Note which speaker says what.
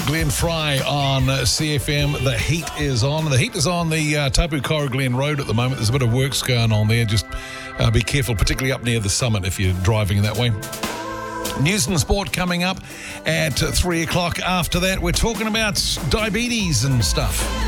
Speaker 1: Glenn Fry on CFM. The heat is on. The heat is on the Tapu Koro Glen Road at the moment. There's a bit of works going on there. Just be careful, particularly up near the summit if you're driving that way. News and sport coming up at 3 o'clock. After that, we're talking about diabetes and stuff.